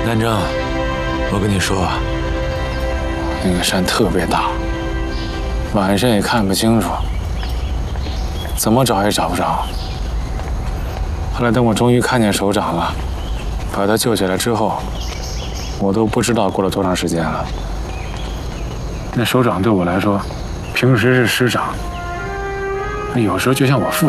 南征，我跟你说， 那个山特别大，晚上也看不清楚，怎么找也找不着。后来等我终于看见首长了，把他救起来之后，我都不知道过了多长时间了。那首长对我来说，平时是师长，有时候就像我父